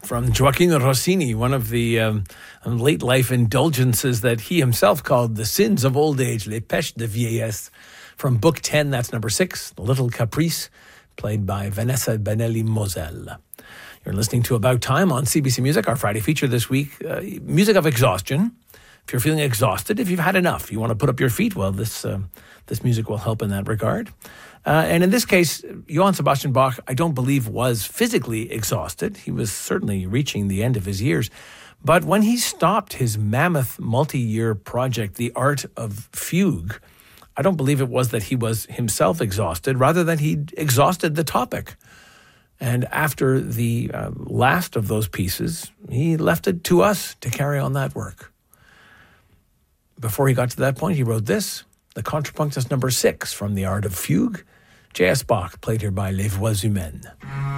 from Gioacchino Rossini, one of the late life indulgences that he himself called the sins of old age, Les Péchés de Vieillesse. From Book 10, that's number 6, The Little Caprice, played by Vanessa Benelli Moselle. You're listening to About Time on CBC Music, our Friday feature this week, music of exhaustion. If you're feeling exhausted, if you've had enough, you want to put up your feet, well, this music will help in that regard. And in this case, Johann Sebastian Bach, I don't believe, was physically exhausted. He was certainly reaching the end of his years. But when he stopped his mammoth multi-year project, The Art of Fugue, I don't believe it was that he was himself exhausted, rather that he'd exhausted the topic. And after the last of those pieces, he left it to us to carry on that work. Before he got to that point, he wrote this, the Contrapunctus number 6 from The Art of Fugue, J.S. Bach, played here by Les Voix Humaines.